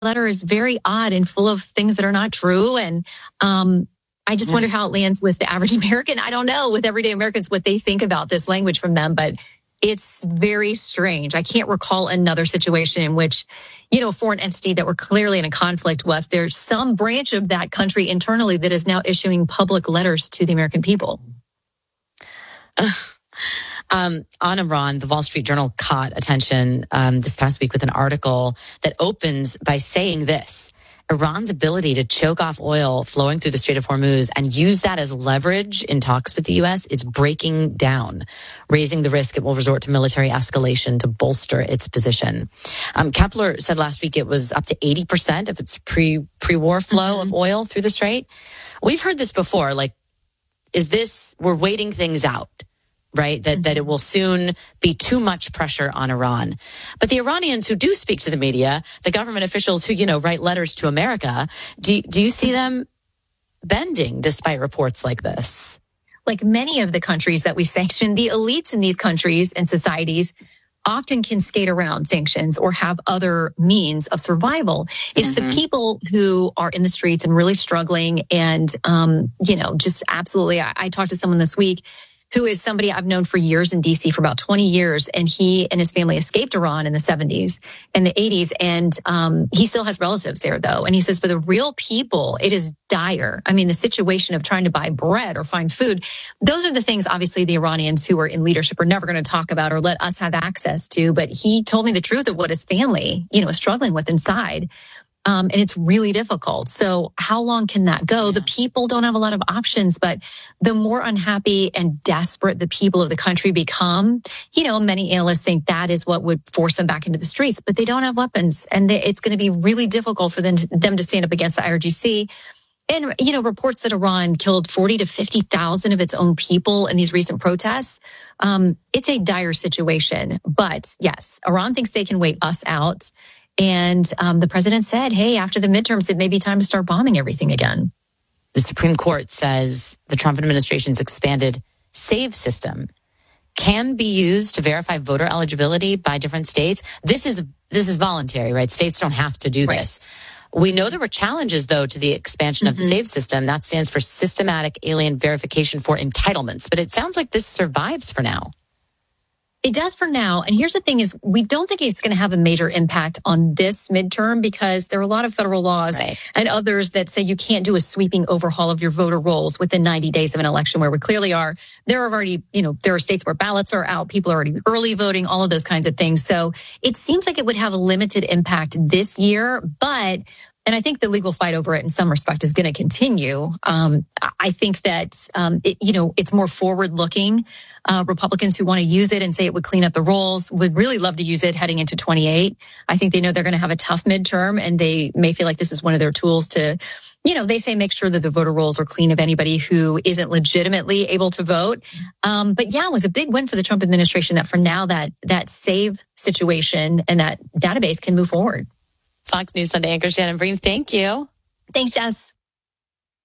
letter is very odd and full of things that are not true. And I just wonder how it lands with the average American. I don't know, with everyday Americans, what they think about this language from them, but it's very strange. I can't recall another situation in which, a foreign entity that we're clearly in a conflict with, there's some branch of that country internally that is now issuing public letters to the American people. On Iran, the Wall Street Journal caught attention this past week with an article that opens by saying this: Iran's ability to choke off oil flowing through the Strait of Hormuz and use that as leverage in talks with the U.S. is breaking down, raising the risk it will resort to military escalation to bolster its position. Kepler said last week it was up to 80% of its pre-war flow of oil through the Strait. We've heard this before. We're waiting things out, right? That it will soon be too much pressure on Iran. But the Iranians who do speak to the media, the government officials who, write letters to America, do you see them bending despite reports like this? Like many of the countries that we sanction, the elites in these countries and societies often can skate around sanctions or have other means of survival. It's the people who are in the streets and really struggling and, just absolutely. I talked to someone this week who is somebody I've known for years in DC for about 20 years. And he and his family escaped Iran in the 70s and the 80s. And he still has relatives there, though. And he says for the real people, it is dire. I mean, the situation of trying to buy bread or find food, those are the things, obviously, the Iranians who are in leadership are never going to talk about or let us have access to. But he told me the truth of what his family, is struggling with inside. And it's really difficult. So how long can that go? The people don't have a lot of options, but the more unhappy and desperate the people of the country become, many analysts think that is what would force them back into the streets, but they don't have weapons. And it's going to be really difficult for them to stand up against the IRGC. And, reports that Iran killed 40 to 50,000 of its own people in these recent protests. It's a dire situation. But yes, Iran thinks they can wait us out. And the president said, hey, after the midterms, it may be time to start bombing everything again. The Supreme Court says the Trump administration's expanded SAVE system can be used to verify voter eligibility by different states. This is voluntary, right? States don't have to do this. We know there were challenges, though, to the expansion of the SAVE system. That stands for Systematic Alien Verification for Entitlements. But it sounds like this survives for now. It does for now. And here's the thing is we don't think it's going to have a major impact on this midterm because there are a lot of federal laws and others that say you can't do a sweeping overhaul of your voter rolls within 90 days of an election where we clearly are. There are already, there are states where ballots are out. People are already early voting, all of those kinds of things. So it seems like it would have a limited impact this year, and I think the legal fight over it in some respect is going to continue. I think that, it's more forward looking. Republicans who want to use it and say it would clean up the rolls would really love to use it heading into 28. I think they know they're going to have a tough midterm and they may feel like this is one of their tools to, they say make sure that the voter rolls are clean of anybody who isn't legitimately able to vote. But yeah, it was a big win for the Trump administration that for now that SAVE situation and that database can move forward. Fox News Sunday anchor Shannon Bream, thank you. Thanks, Jess.